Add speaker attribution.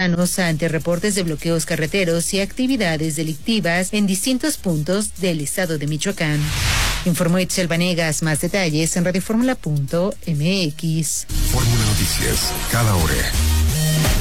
Speaker 1: ciudadanos ante reportes de bloqueos carreteros y actividades delictivas en distintos puntos del estado de Michoacán. Informó Itzel Vanegas. Más detalles en radioformula.mx.
Speaker 2: Fórmula Noticias, cada hora.